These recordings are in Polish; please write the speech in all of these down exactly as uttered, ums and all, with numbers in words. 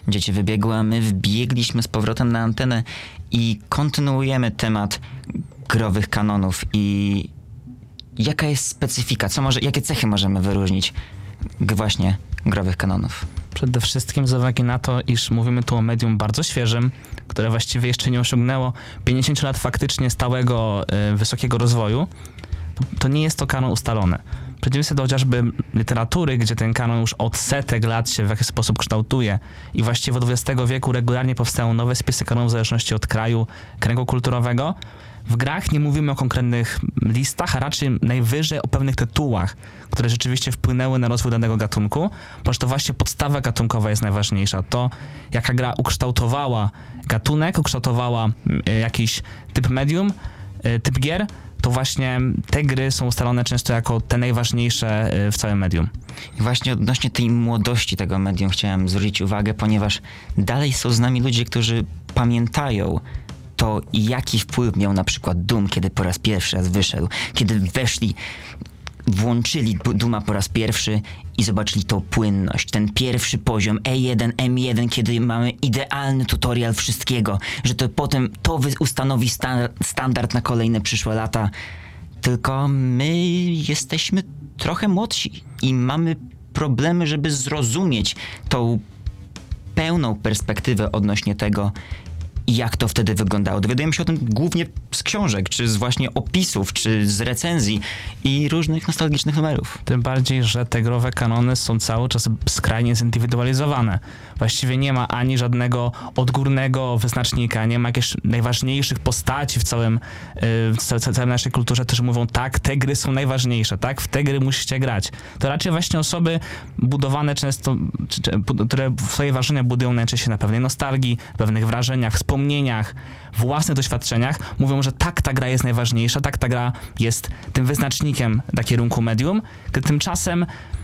Dzieci wybiegły, a my wbiegliśmy z powrotem na antenę i kontynuujemy temat growych kanonów. I jaka jest specyfika? Co może, jakie cechy możemy wyróżnić g- właśnie growych kanonów? Przede wszystkim z uwagi na to, iż mówimy tu o medium bardzo świeżym, które właściwie jeszcze nie osiągnęło pięćdziesiąt lat faktycznie stałego, y, wysokiego rozwoju, to, to nie jest to kanon ustalony. W przeciwieństwie do chociażby literatury, gdzie ten kanon już od setek lat się w jakiś sposób kształtuje i właściwie od dwudziestego wieku regularnie powstają nowe spisy kanonu w zależności od kraju, kręgu kulturowego, w grach nie mówimy o konkretnych listach, a raczej najwyżej o pewnych tytułach, które rzeczywiście wpłynęły na rozwój danego gatunku, ponieważ to właśnie podstawa gatunkowa jest najważniejsza. To, jaka gra ukształtowała gatunek, ukształtowała jakiś typ medium, typ gier, to właśnie te gry są ustalone często jako te najważniejsze w całym medium. I właśnie odnośnie tej młodości tego medium chciałem zwrócić uwagę, ponieważ dalej są z nami ludzie, którzy pamiętają to, jaki wpływ miał na przykład Doom, kiedy po raz pierwszy raz wyszedł, kiedy weszli, włączyli Dooma po raz pierwszy i zobaczyli tą płynność, ten pierwszy poziom E jeden, M jeden, kiedy mamy idealny tutorial wszystkiego, że to potem to ustanowi sta- standard na kolejne przyszłe lata. Tylko my jesteśmy trochę młodsi i mamy problemy, żeby zrozumieć tą pełną perspektywę odnośnie tego, jak to wtedy wyglądało. Dowiadujemy się o tym głównie z książek, czy z właśnie opisów, czy z recenzji i różnych nostalgicznych numerów. Tym bardziej, że te growe kanony są cały czas skrajnie zindywidualizowane. Właściwie nie ma ani żadnego odgórnego wyznacznika, nie ma jakichś najważniejszych postaci w całym, w całej naszej kulturze, którzy mówią, tak, te gry są najważniejsze, tak, w te gry musicie grać. To raczej właśnie osoby budowane często, czy, czy, które swoje wrażenia budują najczęściej na pewnej nostalgii, pewnych wrażeniach, wspomnieniach, własnych doświadczeniach, mówią, że tak, ta gra jest najważniejsza, tak, ta gra jest tym wyznacznikiem dla kierunku medium, gdy tymczasem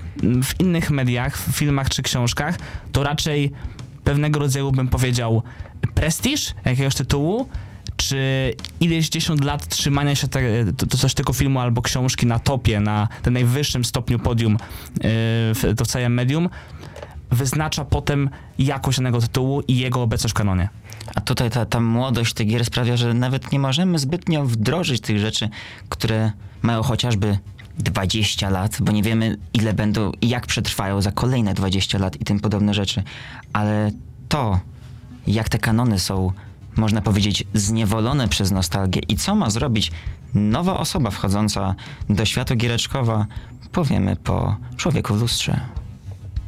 w innych mediach, w filmach czy książkach, to raczej pewnego rodzaju, bym powiedział, prestiż jakiegoś tytułu, czy ileś dziesiąt lat trzymania się te, to, to coś tylko filmu albo książki na topie, na tym najwyższym stopniu podium yy, w, to w całym medium, wyznacza potem jakość danego tytułu i jego obecność w kanonie. A tutaj ta, ta młodość tych gier sprawia, że nawet nie możemy zbytnio wdrożyć tych rzeczy, które mają chociażby dwadzieścia lat, bo nie wiemy, ile będą i jak przetrwają za kolejne dwadzieścia lat i tym podobne rzeczy. Ale to, jak te kanony są, można powiedzieć, zniewolone przez nostalgię i co ma zrobić nowa osoba wchodząca do świata giereczkowa, powiemy po Człowieku w lustrze.